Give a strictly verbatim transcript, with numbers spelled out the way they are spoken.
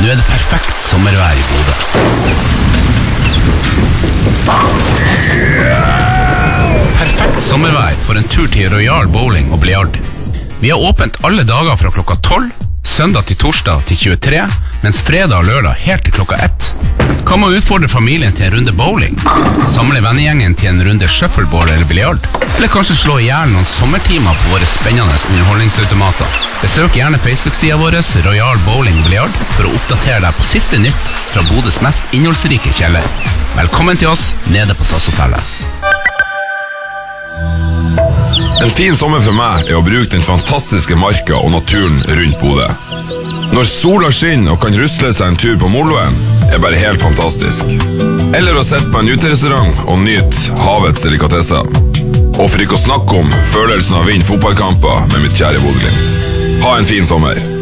Nå er det perfekt sommervær i Bodø. Perfekt sommervær for en tur til Royal Bowling og Biljard. Vi har åpent alle dager fra klokka tolv, søndag til torsdag til tjuetre, mens fredag og lørdag helt til klokka ett. Kan man utfordre familien til en runde bowling? Samle vennegjengen til en runde shuffleboard eller biljard? Eller kanskje slå ihjel noen sommertimer på våre spennende underholdningsautomater? Besøk gjerne Facebook-siden vår Royal Bowling og Biljard for å oppdatere deg på siste nytt fra Bodøs mest innholdsrike kjeller. Velkommen til oss nede på SAS-hotellet. En fin sommer for meg er å bruke den fantastiske marka og naturen rundt Bodø. Når sola skinner og kan rusle seg en tur på Moloen, er bare helt fantastisk. Eller å sette på en uterestaurant og nyte havets delikatesser. Og for ikke å snakke om følelsen av å vinne fotballkamper med mitt kjære Bodø-Glimt. Ha en fin sommer.